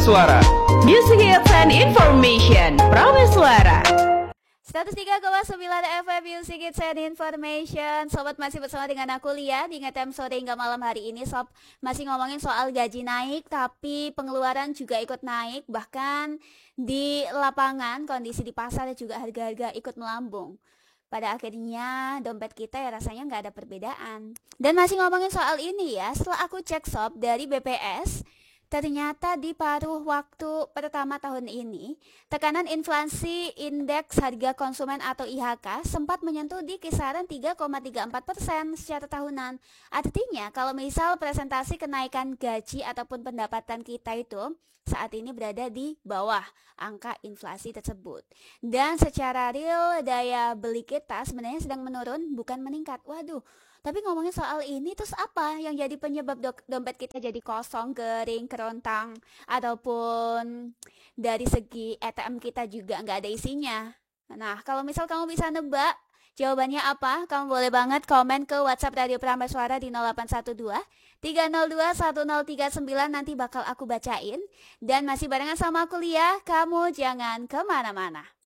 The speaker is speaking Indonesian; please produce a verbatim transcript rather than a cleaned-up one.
Prameswara. Music hits and information. Prameswara. seratus tiga koma sembilan F M Music Hits and Information. Sobat masih bersama dengan aku Lia di Ngetem sore hingga malam hari ini. Sob masih ngomongin soal gaji naik, tapi pengeluaran juga ikut naik. Bahkan di lapangan, kondisi di pasar juga harga-harga ikut melambung. Pada akhirnya dompet kita ya rasanya nggak ada perbedaan. Dan masih ngomongin soal ini ya, setelah aku cek sob dari B P S, ternyata di paruh waktu pertama tahun ini, tekanan inflasi indeks harga konsumen atau I H K sempat menyentuh di kisaran tiga koma tiga empat persen secara tahunan. Artinya kalau misal presentasi kenaikan gaji ataupun pendapatan kita itu saat ini berada di bawah angka inflasi tersebut. Dan secara real daya beli kita sebenarnya sedang menurun bukan meningkat. Waduh. Tapi ngomongin soal ini, terus apa yang jadi penyebab do- dompet kita jadi kosong, kering, kerontang, ataupun dari segi A T M kita juga nggak ada isinya? Nah, kalau misal kamu bisa nebak jawabannya apa, kamu boleh banget komen ke WhatsApp Radio Prameswara di nol delapan satu dua tiga nol dua satu nol tiga sembilan, nanti bakal aku bacain. Dan masih barengan sama aku Lia, kamu jangan kemana-mana.